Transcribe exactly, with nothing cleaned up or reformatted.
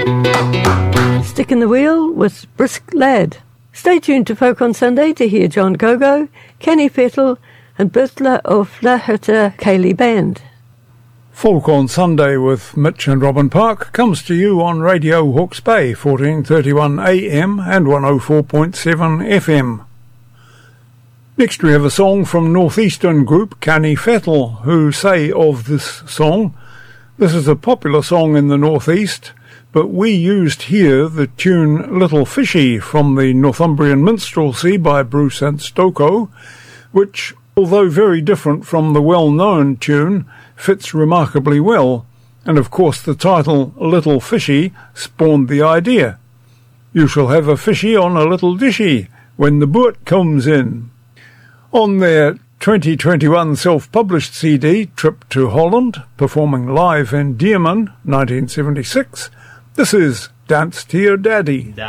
Stick in the Wheel with Brisk Lad. Stay tuned to Folk on Sunday to hear John Gogo, Kenny Fettle and Bertla of La Herta Ceilidh Band. Folk on Sunday with Mitch and Robin Park comes to you on Radio Hawke's Bay, fourteen thirty-one A M and one oh four point seven F M. Next we have a song from northeastern group Kenny Fettle, who say of this song, "This is a popular song in the northeast, but we used here the tune Little Fishy from the Northumbrian Minstrelsy by Bruce and Stoko, which, although very different from the well-known tune, fits remarkably well, and of course the title Little Fishy spawned the idea. You shall have a fishy on a little dishy when the boot comes in." On their twenty twenty-one self-published C D, Trip to Holland, performing live in Diemen, nineteen seventy-six, this is Dance to Your Daddy.